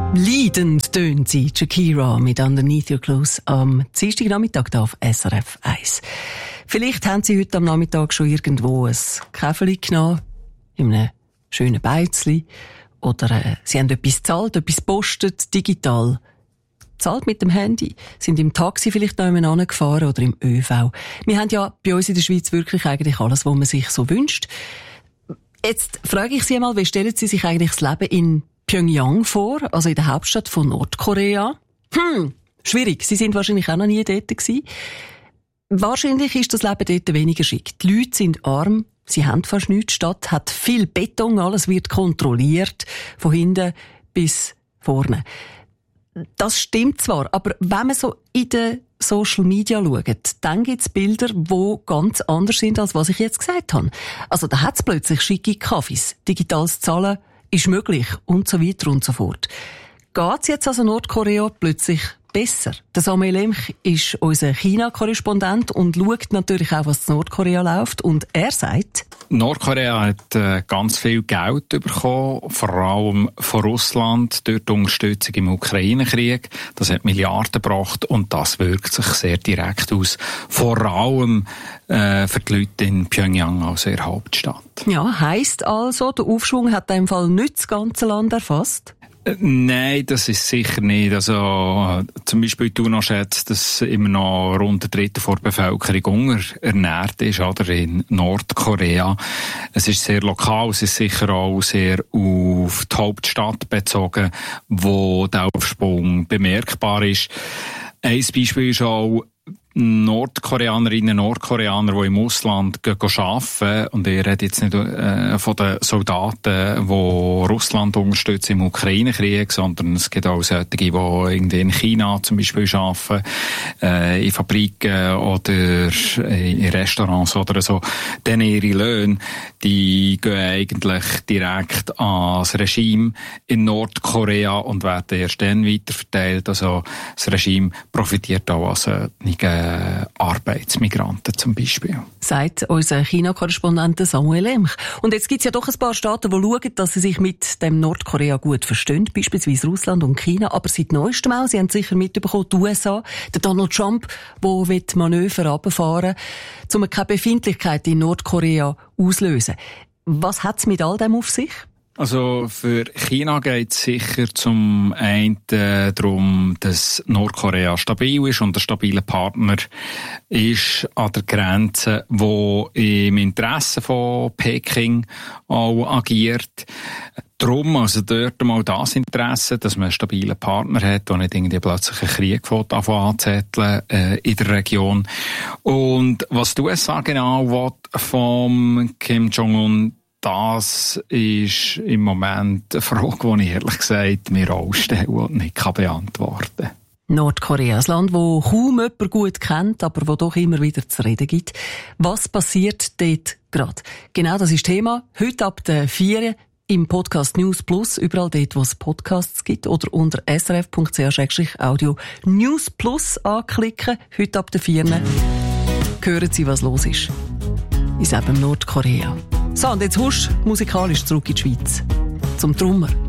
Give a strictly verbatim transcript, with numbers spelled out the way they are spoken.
Leidend tönt sie, Shakira mit Underneath Your Clothes am Dienstagnachmittag hier auf S R F eins. Vielleicht haben Sie heute am Nachmittag schon irgendwo ein Käferli genommen, in einem schönen Beizli, oder äh, Sie haben etwas gezahlt, etwas postet, digital. Zahlt mit dem Handy, sind im Taxi vielleicht noch jemand angefahren oder im ÖV. Wir haben ja bei uns in der Schweiz wirklich eigentlich alles, was man sich so wünscht. Jetzt frage ich Sie mal, wie stellen Sie sich eigentlich das Leben in Pyongyang vor, also in der Hauptstadt von Nordkorea? Hm, schwierig. Sie sind wahrscheinlich auch noch nie dort gewesen. Wahrscheinlich ist das Leben dort weniger schick. Die Leute sind arm, sie haben fast nichts. Die Stadt hat viel Beton, alles wird kontrolliert, von hinten bis vorne. Das stimmt zwar, aber wenn man so in den Social Media schaut, dann gibt es Bilder, die ganz anders sind, als was ich jetzt gesagt habe. Also da hat es plötzlich schicke Kaffees, digitales Zahlen ist möglich und so weiter und so fort. Geht es jetzt also Nordkorea plötzlich besser? Der Samuel Lemch ist unser China-Korrespondent und schaut natürlich auch, was in Nordkorea läuft. Und er sagt: Nordkorea hat äh, ganz viel Geld bekommen, vor allem von Russland, durch die Unterstützung im Ukraine-Krieg. Das hat Milliarden gebracht und das wirkt sich sehr direkt aus. Vor allem äh, für die Leute in Pyongyang, also in der Hauptstadt. Ja, heisst also, der Aufschwung hat in dem Fall nicht das ganze Land erfasst? Nein, das ist sicher nicht. Also, zum Beispiel die UNO schätzt, dass immer noch rund ein Drittel der Bevölkerung unterernährt ist, oder, in Nordkorea. Es ist sehr lokal, es ist sicher auch sehr auf die Hauptstadt bezogen, wo der Aufschwung bemerkbar ist. Ein Beispiel ist auch Nordkoreanerinnen und Nordkoreaner, die im Ausland arbeiten. Und ich rede jetzt nicht äh, von den Soldaten, die Russland unterstützen im Ukraine-Krieg, sondern es gibt auch solche, die irgendwie in China zum Beispiel arbeiten, äh, in Fabriken oder in Restaurants oder so. Dann ihre Löhne, die gehen eigentlich direkt ans Regime in Nordkorea und werden erst dann weiterverteilt. Also das Regime profitiert auch als solche Arbeitsmigranten zum Beispiel. Sagt unser China-Korrespondent Samuel Lemch. Und jetzt gibt es ja doch ein paar Staaten, die schauen, dass sie sich mit dem Nordkorea gut verstehen, beispielsweise Russland und China. Aber seit neuestem auch, Sie haben sicher mitbekommen, die U S A, der Donald Trump, der Manöver runterfahren will, um keine Befindlichkeit in Nordkorea auszulösen. Was hat es mit all dem auf sich? Also für China geht es sicher zum einen äh, darum, dass Nordkorea stabil ist und ein stabiler Partner ist an der Grenze, wo im Interesse von Peking auch agiert. Darum, also dort mal das Interesse, dass man einen stabilen Partner hat, der nicht irgendwie plötzlich einen Krieg anzetteln äh, in der Region. Und was die U S A genau will vom Kim Jong-un, das ist im Moment eine Frage, die ich ehrlich gesagt mir auch stelle und nicht beantworten kann. Nordkorea, ein Land, das kaum jemand gut kennt, aber wo doch immer wieder zu reden gibt. Was passiert dort gerade? Genau das ist Thema. Heute ab der vier im Podcast News Plus, überall dort, wo es Podcasts gibt, oder unter s r f punkt c h slash audio News Plus anklicken. Heute ab der vier hören Sie, was los ist. In eben Nordkorea. So, und jetzt husch musikalisch zurück in die Schweiz. Zum Trummer.